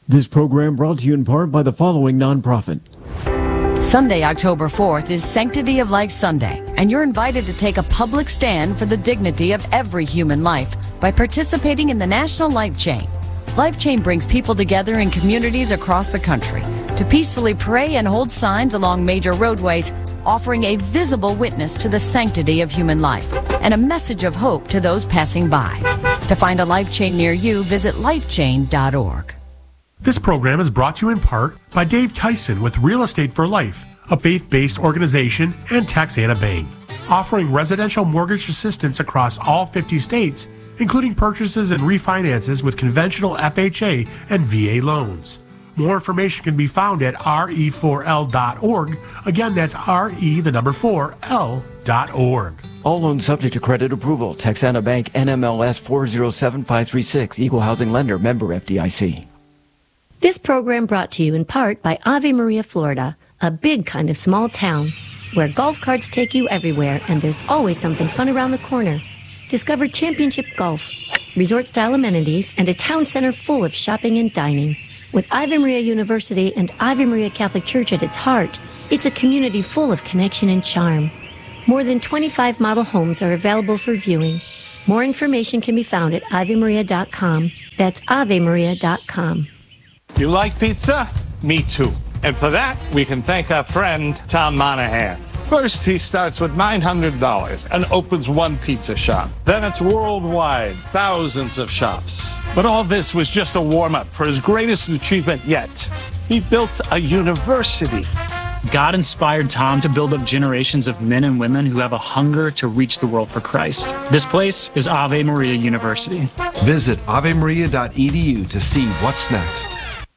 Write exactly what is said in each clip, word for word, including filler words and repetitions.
This program brought to you in part by the following nonprofit. Sunday, October fourth is Sanctity of Life Sunday, and you're invited to take a public stand for the dignity of every human life by participating in the National Life Chain. Life Chain brings people together in communities across the country to peacefully pray and hold signs along major roadways, offering a visible witness to the sanctity of human life and a message of hope to those passing by. To find a Life Chain near you, visit life chain dot org. This program is brought to you in part by Dave Tyson with Real Estate for Life, a faith-based organization, and Texana Bank, offering residential mortgage assistance across all fifty states, including purchases and refinances with conventional F H A and V A loans. More information can be found at R E four L dot org. Again, that's R E, the number four, L dot org. All loans subject to credit approval. Texana Bank, N M L S four zero seven five three six, Equal Housing Lender, member F D I C. This program brought to you in part by Ave Maria, Florida, a big kind of small town where golf carts take you everywhere and there's always something fun around the corner. Discover championship golf, resort-style amenities, and a town center full of shopping and dining. With Ave Maria University and Ave Maria Catholic Church at its heart, it's a community full of connection and charm. More than twenty-five model homes are available for viewing. More information can be found at ave maria dot com. That's ave maria dot com. You like pizza? Me too. And for that, we can thank our friend, Tom Monahan. First, he starts with nine hundred dollars and opens one pizza shop. Then it's worldwide, thousands of shops. But all this was just a warm-up for his greatest achievement yet. He built a university. God inspired Tom to build up generations of men and women who have a hunger to reach the world for Christ. This place is Ave Maria University. Visit ave maria dot e d u to see what's next.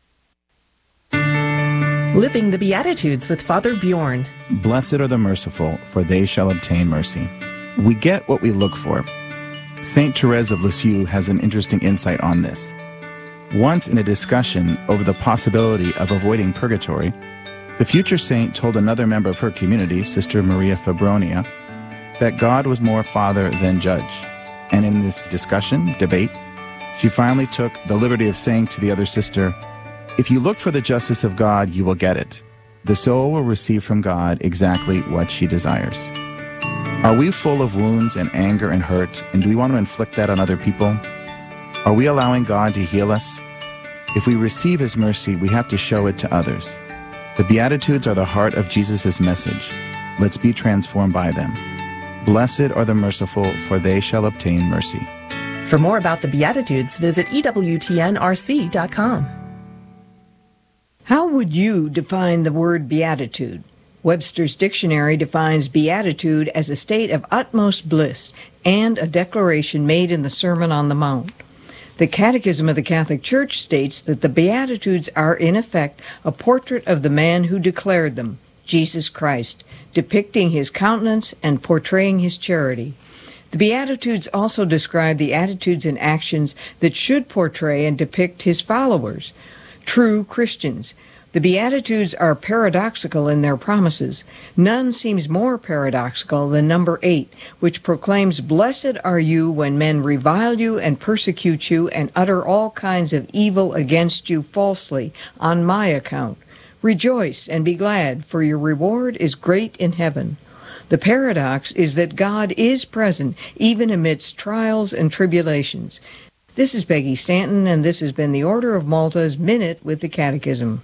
Living the Beatitudes with Father Bjorn. Blessed are the merciful, for they shall obtain mercy. We get what we look for. Saint Therese of Lisieux has an interesting insight on this. Once in a discussion over the possibility of avoiding purgatory, the future saint told another member of her community, Sister Maria Fabronia, that God was more father than judge. And in this discussion, debate, she finally took the liberty of saying to the other sister, "If you look for the justice of God, you will get it. The soul will receive from God exactly what she desires." Are we full of wounds and anger and hurt, and do we want to inflict that on other people? Are we allowing God to heal us? If we receive His mercy, we have to show it to others. The Beatitudes are the heart of Jesus' message. Let's be transformed by them. Blessed are the merciful, for they shall obtain mercy. For more about the Beatitudes, visit E W T N R C dot com. How would you define the word beatitude? Webster's dictionary defines beatitude as a state of utmost bliss and a declaration made in the Sermon on the Mount. The Catechism of the Catholic Church states that the Beatitudes are in effect a portrait of the man who declared them, Jesus Christ, depicting his countenance and portraying his charity. The Beatitudes also describe the attitudes and actions that should portray and depict his followers, true Christians. The Beatitudes are paradoxical in their promises. None seems more paradoxical than number eight, which proclaims, "Blessed are you when men revile you and persecute you and utter all kinds of evil against you falsely on my account. Rejoice and be glad, for your reward is great in heaven." The paradox is that God is present even amidst trials and tribulations. This is Peggy Stanton, and this has been the Order of Malta's Minute with the Catechism.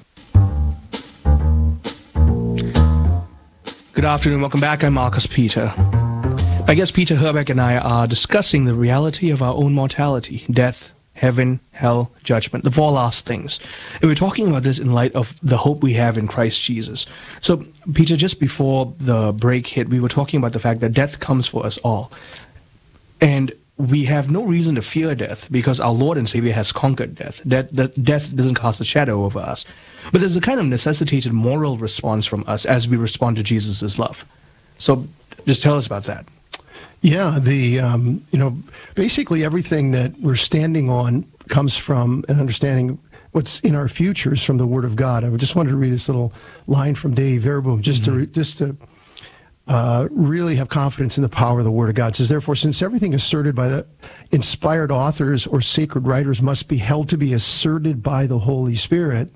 Good afternoon. Welcome back. I'm Marcus Peter. My guest Peter Herbeck and I are discussing the reality of our own mortality, death, heaven, hell, judgment, the four last things. And we're talking about this in light of the hope we have in Christ Jesus. So, Peter, just before the break hit, we were talking about the fact that death comes for us all. And we have no reason to fear death because our Lord and Savior has conquered death. Death, that death doesn't cast a shadow over us. But there's a kind of necessitated moral response from us as we respond to Jesus' love. So just tell us about that. Yeah, the um, you know, basically everything that we're standing on comes from an understanding what's in our futures from the Word of God. I just wanted to read this little line from Dei Verbum, just mm-hmm. to just to uh, really have confidence in the power of the Word of God. It says, therefore, since everything asserted by the inspired authors or sacred writers must be held to be asserted by the Holy Spirit,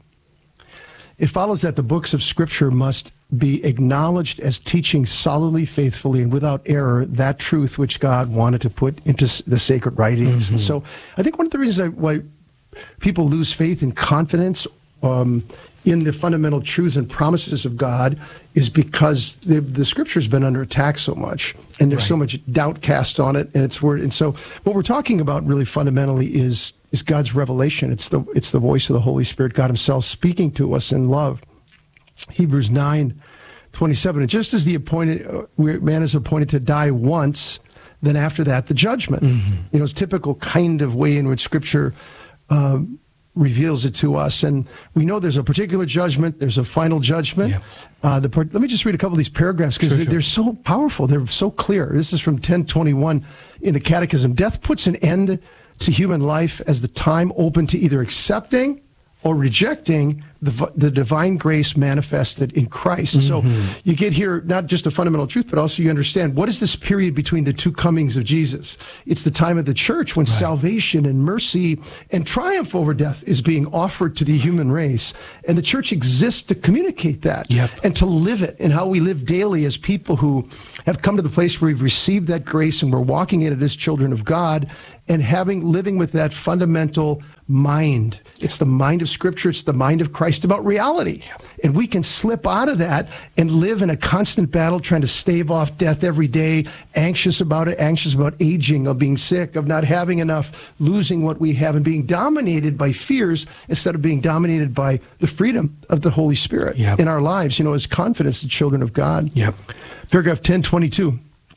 it follows that the books of Scripture must be acknowledged as teaching solidly, faithfully, and without error that truth which God wanted to put into the sacred writings. Mm-hmm. And so I think one of the reasons I, why people lose faith and confidence um, in the fundamental truths and promises of God is because the, the Scripture has been under attack so much, and there's right. so much doubt cast on it, and it's word. And so what we're talking about really fundamentally is is God's revelation. It's the it's the voice of the Holy Spirit, God himself speaking to us in love. Hebrews nine twenty-seven. And just as the appointed uh, man is appointed to die once, then after that the judgment. Mm-hmm. You know, it's typical kind of way in which Scripture uh, reveals it to us. And we know there's a particular judgment, there's a final judgment. Yeah. Uh, the part, let me just read a couple of these paragraphs because sure, they're, sure. they're so powerful. They're so clear. This is from ten twenty-one in the Catechism. Death puts an end to human life as the time open to either accepting or rejecting the, the divine grace manifested in Christ. Mm-hmm. So you get here not just a fundamental truth, but also you understand what is this period between the two comings of Jesus. It's the time of the church when right. salvation and mercy and triumph over death is being offered to the human race. And the church exists to communicate that yep. and to live it, and how we live daily as people who have come to the place where we've received that grace and we're walking in it as children of God and having living with that fundamental mind. It's the mind of Scripture. It's the mind of Christ about reality. And we can slip out of that and live in a constant battle trying to stave off death every day, anxious about it, anxious about aging, of being sick, of not having enough, losing what we have, and being dominated by fears instead of being dominated by the freedom of the Holy Spirit yep. in our lives, you know, as confidence, the children of God. Yep. Paragraph ten twenty-two.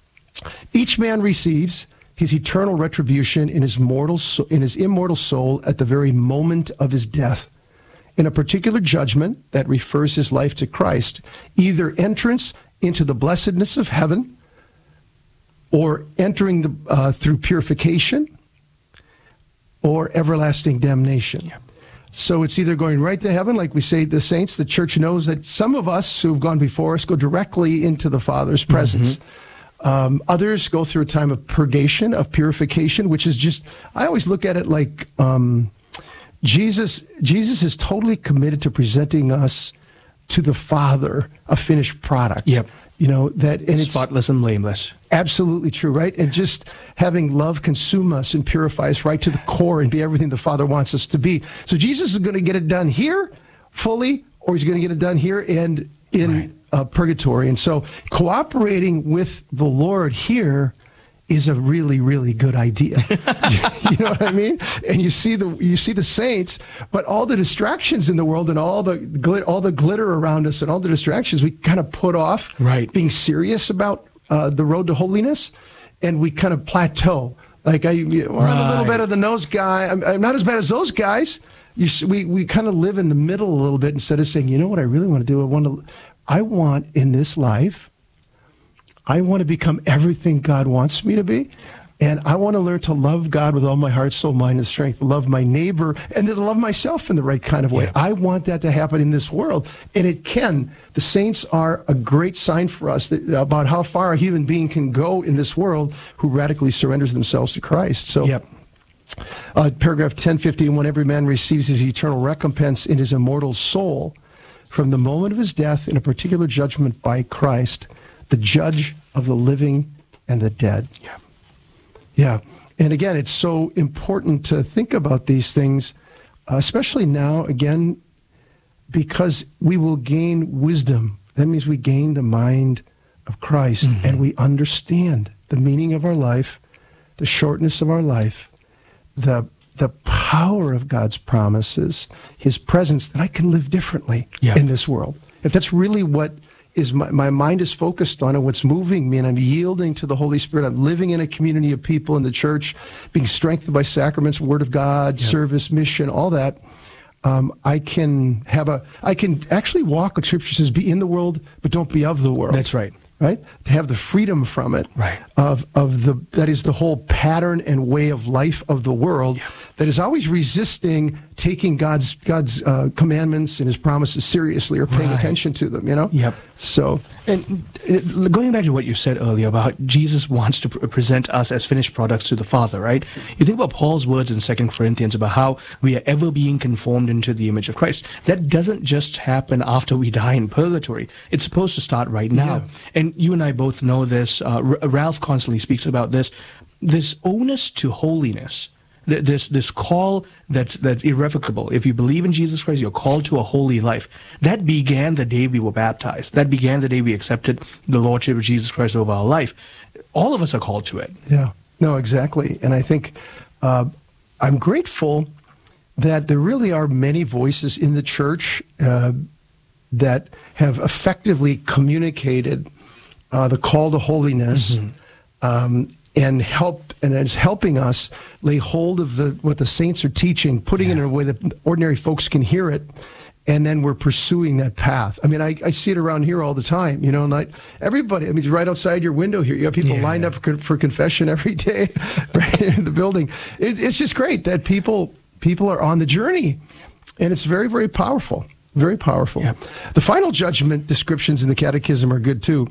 Each man receives his eternal retribution in his mortal so- in his immortal soul at the very moment of his death, in a particular judgment that refers his life to Christ, either entrance into the blessedness of heaven, or entering the, uh, through purification, or everlasting damnation. Yeah. So it's either going right to heaven, like we say, the saints. The church knows that some of us who've gone before us go directly into the Father's presence. Mm-hmm. Um, others go through a time of purgation, of purification, which is just, I always look at it like um, Jesus, Jesus is totally committed to presenting us to the Father a finished product. Yep. You know, that, and it's spotless and blameless. Absolutely true, right? And just having love consume us and purify us right to the core and be everything the Father wants us to be. So Jesus is going to get it done here fully, or he's going to get it done here and in right. uh, purgatory. And so cooperating with the Lord here is a really, really good idea. You know what I mean? And you see the you see the saints, but all the distractions in the world and all the glit, all the glitter around us and all the distractions, we kind of put off right. being serious about uh, the road to holiness, and we kind of plateau. Like I, well, right. I'm a little better than those guys. I'm, I'm not as bad as those guys. You, we we kind of live in the middle a little bit instead of saying, you know what I really want to do? I want to, I want in this life, I want to become everything God wants me to be. And I want to learn to love God with all my heart, soul, mind, and strength, love my neighbor, and then love myself in the right kind of way. Yeah. I want that to happen in this world. And it can. The saints are a great sign for us that, about how far a human being can go in this world who radically surrenders themselves to Christ. So, yep. uh, paragraph ten fifty-one, every man receives his eternal recompense in his immortal soul from the moment of his death in a particular judgment by Christ, the judge of the living and the dead. Yeah. Yeah. And again, it's so important to think about these things, uh, especially now, again, because we will gain wisdom. That means we gain the mind of Christ, mm-hmm. and we understand the meaning of our life, the shortness of our life, the the power of God's promises, his presence, that I can live differently yeah. in this world. If that's really what is my, my mind is focused on and what's moving me, and I'm yielding to the Holy Spirit. I'm living in a community of people in the church, being strengthened by sacraments, Word of God, yep. service, mission, all that. Um, I can have a, I can actually walk, like Scripture says, be in the world, but don't be of the world. That's right. Right? To have the freedom from it. Right. Of, of the, that is the whole pattern and way of life of the world yep. that is always resisting taking God's, God's uh, commandments and his promises seriously or paying right. attention to them, you know? Yep. So And uh, going back to what you said earlier about Jesus wants to pr- present us as finished products to the Father, right? You think about Paul's words in Second Corinthians about how we are ever being conformed into the image of Christ. That doesn't just happen after we die in purgatory. It's supposed to start right now. Yeah. And you and I both know this. Uh, R- Ralph constantly speaks about this. This onus to holiness. This this call that's that's irrevocable. If you believe in Jesus Christ, you're called to a holy life. That began the day we were baptized. That began the day we accepted the Lordship of Jesus Christ over our life. All of us are called to it. Yeah, no, exactly. And I think uh, I'm grateful that there really are many voices in the church uh, that have effectively communicated uh, the call to holiness. Mm-hmm. Um, and help, and it's helping us lay hold of the what the saints are teaching, putting yeah. it in a way that ordinary folks can hear it, and then we're pursuing that path. I mean, I, I see it around here all the time, you know, and I, everybody, I mean, right outside your window here, you have people yeah. lined up for, for confession every day, right in the building. It, it's just great that people people are on the journey, and it's very, very powerful, very powerful. Yeah. The final judgment descriptions in the Catechism are good, too.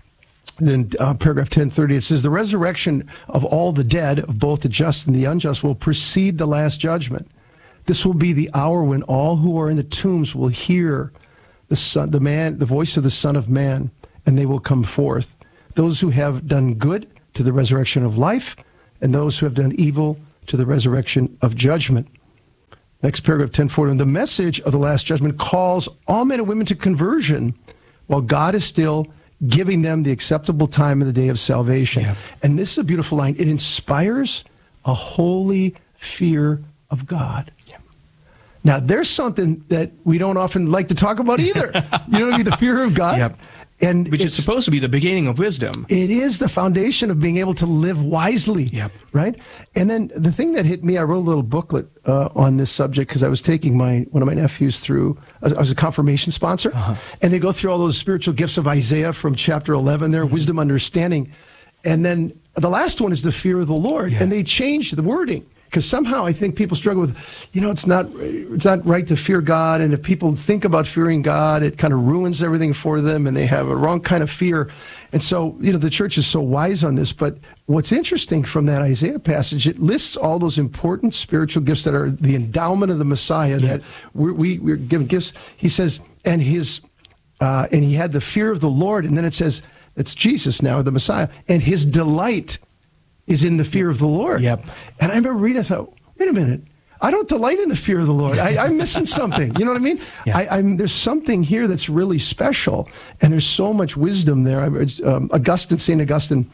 Then uh, paragraph ten thirty, it says, the resurrection of all the dead, of both the just and the unjust, will precede the last judgment. This will be the hour when all who are in the tombs will hear the son, the man, the voice of the Son of Man, and they will come forth. Those who have done good to the resurrection of life, and those who have done evil to the resurrection of judgment. Next paragraph, ten forty, the message of the last judgment calls all men and women to conversion, while God is still giving them the acceptable time in the day of salvation. Yeah. And this is a beautiful line. It inspires a holy fear of God. Yeah. Now, there's something that we don't often like to talk about either. You know what I mean? The fear of God. Yep. And which is supposed to be the beginning of wisdom. It is the foundation of being able to live wisely, yep. right? And then the thing that hit me, I wrote a little booklet uh, on this subject because I was taking my one of my nephews through, I was a confirmation sponsor, uh-huh. and they go through all those spiritual gifts of Isaiah from chapter eleven there, mm-hmm. wisdom, understanding. And then the last one is the fear of the Lord, yeah. and they changed the wording. Because somehow I think people struggle with, you know, it's not it's not right to fear God. And if people think about fearing God, it kind of ruins everything for them, and they have a wrong kind of fear. And so, you know, the church is so wise on this. But what's interesting from that Isaiah passage, it lists all those important spiritual gifts that are the endowment of the Messiah, yeah. that we're, we, we're given gifts. He says, and his uh, and he had the fear of the Lord. And then it says, it's Jesus now, the Messiah, and his delight is in the fear of the Lord. Yep. And I remember reading, I thought, wait a minute, I don't delight in the fear of the Lord. I, I'm missing something. You know what I mean? Yeah. I, I'm, there's something here that's really special, and there's so much wisdom there. Um, Augustine, Saint Augustine,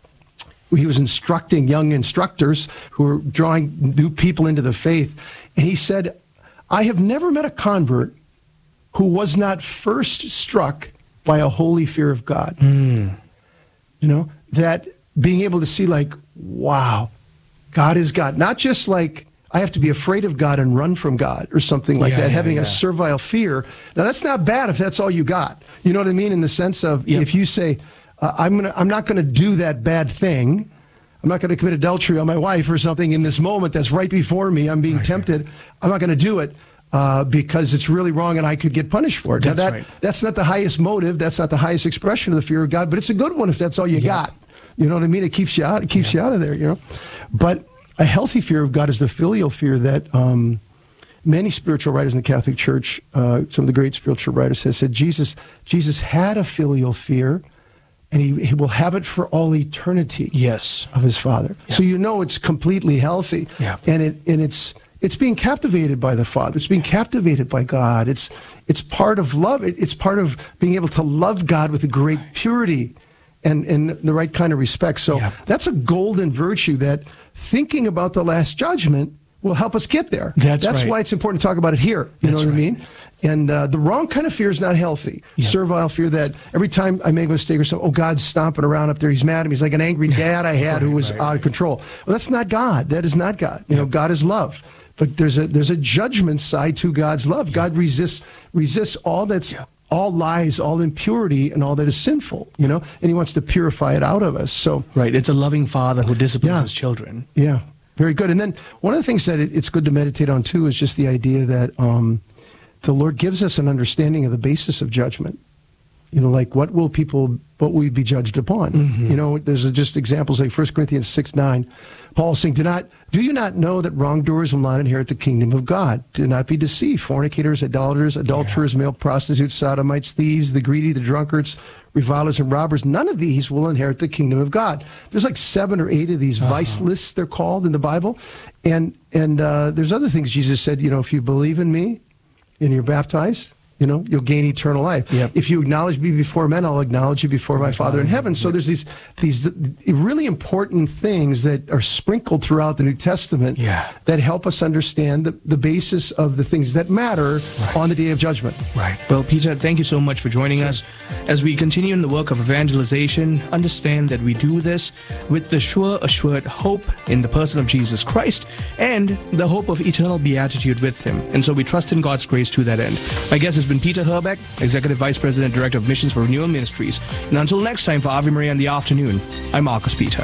he was instructing young instructors who were drawing new people into the faith, and he said, I have never met a convert who was not first struck by a holy fear of God. Mm. You know, that being able to see, like, wow, God is God. Not just like I have to be afraid of God and run from God or something like yeah, that, yeah, having yeah. a servile fear. Now, that's not bad if that's all you got. You know what I mean? In the sense of yep. if you say, uh, I'm gonna, I'm not going to do that bad thing. I'm not going to commit adultery on my wife or something in this moment that's right before me. I'm being right. tempted. I'm not going to do it. Uh, because it's really wrong and I could get punished for it. Now, that's that, right. that's not the highest motive. That's not the highest expression of the fear of God, but it's a good one if that's all you yeah. got. You know what I mean? It keeps you out. It keeps yeah. you out of there. You know, but a healthy fear of God is the filial fear that um, many spiritual writers in the Catholic Church, uh, some of the great spiritual writers, have said Jesus Jesus had a filial fear, and he, he will have it for all eternity. Yes, of his Father. Yeah. So you know it's completely healthy. Yeah, and it and it's it's being captivated by the Father. It's being captivated by God. It's it's part of love. It, it's part of being able to love God with a great purity. And, and the right kind of respect. So yeah. that's a golden virtue that thinking about the last judgment will help us get there. That's, that's right. why it's important to talk about it here. You that's know what right. I mean? And uh, the wrong kind of fear is not healthy. Yeah. Servile fear that every time I make a mistake or something, oh, God's stomping around up there. He's mad at me. He's like an angry dad I had right, who was right. out of control. Well, that's not God. That is not God. You yeah. know, God is love. But there's a there's a judgment side to God's love. Yeah. God resists resists all that's... Yeah. all lies, all impurity, and all that is sinful, you know, and he wants to purify it out of us. So, right, it's a loving Father who disciplines yeah, his children. Yeah, very good. And then one of the things that it, it's good to meditate on too is just the idea that um, the Lord gives us an understanding of the basis of judgment. You know, like what will people, what will we be judged upon? Mm-hmm. You know, there's a, just examples like First Corinthians six nine. Paul saying, do not, do you not know that wrongdoers will not inherit the kingdom of God? Do not be deceived. Fornicators, idolaters, adulterers, yeah. male prostitutes, sodomites, thieves, the greedy, the drunkards, revilers, and robbers. None of these will inherit the kingdom of God. There's like seven or eight of these uh-huh. vice lists, they're called in the Bible. And, and uh, there's other things Jesus said, you know, if you believe in me and you're baptized, you know, you'll gain eternal life. Yep. If you acknowledge me before men, I'll acknowledge you before my, my Father in heaven. So yep. there's these these really important things that are sprinkled throughout the New Testament yeah. that help us understand the, the basis of the things that matter right. on the day of judgment. Right. Well, Peter, thank you so much for joining us. As we continue in the work of evangelization, understand that we do this with the sure, assured hope in the person of Jesus Christ and the hope of eternal beatitude with him. And so we trust in God's grace to that end. My guest is been Peter Herbeck, Executive Vice President, Director of Missions for Renewal Ministries. And until next time for Ave Maria in the afternoon, I'm Marcus Peter.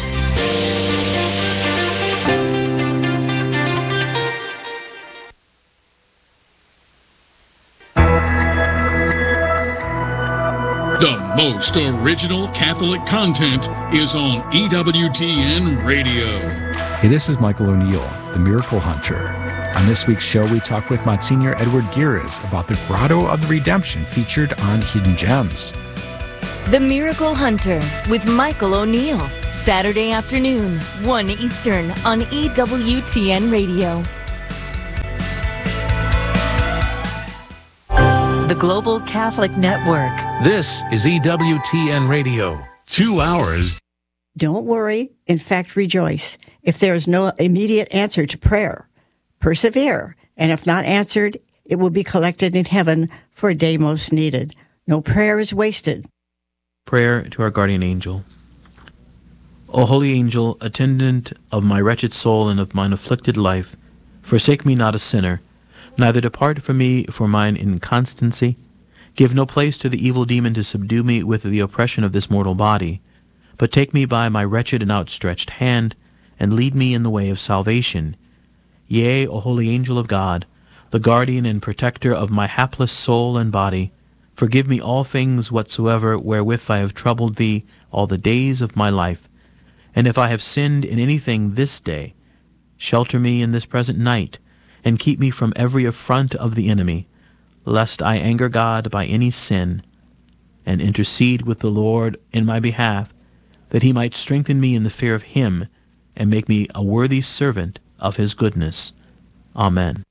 The most original Catholic content is on E W T N Radio. Hey, this is Michael O'Neill, the Miracle Hunter. On this week's show, we talk with Monsignor Edward Gires about the Grotto of the Redemption featured on Hidden Gems. The Miracle Hunter with Michael O'Neill, Saturday afternoon, one Eastern on E W T N Radio. The Global Catholic Network. This is E W T N Radio. Two hours. Don't worry. In fact, rejoice. If there is no immediate answer to prayer, persevere, and if not answered, it will be collected in heaven for a day most needed. No prayer is wasted. Prayer to our guardian angel. O holy angel, attendant of my wretched soul and of mine afflicted life, forsake me not a sinner, neither depart from me for mine inconstancy. Give no place to the evil demon to subdue me with the oppression of this mortal body, but take me by my wretched and outstretched hand, and lead me in the way of salvation. Yea, O holy angel of God, the guardian and protector of my hapless soul and body, forgive me all things whatsoever wherewith I have troubled thee all the days of my life. And if I have sinned in anything this day, shelter me in this present night, and keep me from every affront of the enemy, lest I anger God by any sin, and intercede with the Lord in my behalf, that he might strengthen me in the fear of him, and make me a worthy servant of his goodness. Amen.